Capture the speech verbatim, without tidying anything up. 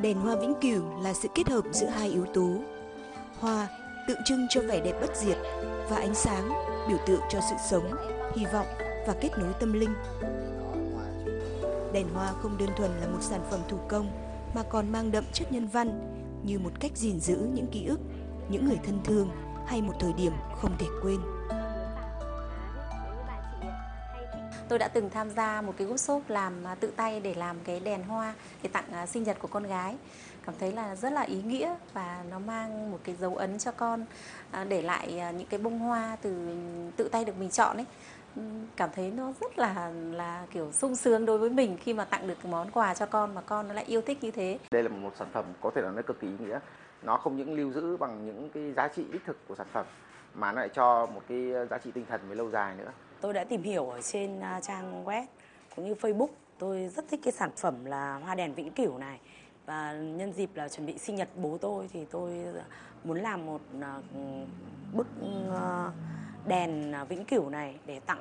Đèn hoa vĩnh cửu là sự kết hợp giữa hai yếu tố. Hoa tượng trưng cho vẻ đẹp bất diệt và ánh sáng biểu tượng cho sự sống, hy vọng và kết nối tâm linh. Đèn hoa không đơn thuần là một sản phẩm thủ công mà còn mang đậm chất nhân văn như một cách gìn giữ những ký ức, những người thân thương hay một thời điểm không thể quên. Tôi đã từng tham gia một cái workshop làm tự tay để làm cái đèn hoa để tặng sinh nhật của con gái. Cảm thấy là rất là ý nghĩa và nó mang một cái dấu ấn cho con, để lại những cái bông hoa từ tự tay được mình chọn ấy. Cảm thấy nó rất là là kiểu sung sướng đối với mình khi mà tặng được món quà cho con mà con nó lại yêu thích như thế. Đây là một sản phẩm có thể là nó cực kỳ ý nghĩa. Nó không những lưu giữ bằng những cái giá trị đích thực của sản phẩm mà nó lại cho một cái giá trị tinh thần về lâu dài nữa. Tôi đã tìm hiểu ở trên trang web cũng như Facebook. Tôi rất thích cái sản phẩm là hoa đèn vĩnh cửu này. Và nhân dịp là chuẩn bị sinh nhật bố tôi thì tôi muốn làm một bức đèn vĩnh cửu này để tặng